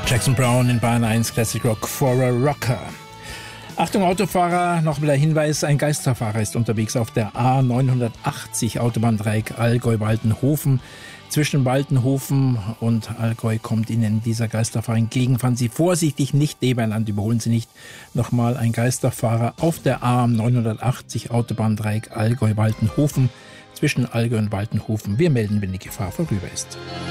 Jackson Browne in Bayern 1 Classic Rock for a Rocker. Achtung Autofahrer, noch wieder Hinweis, ein Geisterfahrer ist unterwegs auf der A980 Autobahndreieck Allgäu-Waldenhofen. Zwischen Waldenhofen und Allgäu kommt Ihnen dieser Geisterfahrer entgegen. Fahren Sie vorsichtig, nicht nebeneinander, überholen Sie nicht. Nochmal ein Geisterfahrer auf der A980 Autobahndreieck Allgäu-Waldenhofen. Zwischen Allgäu und Waldenhofen. Wir melden, wenn die Gefahr vorüber ist.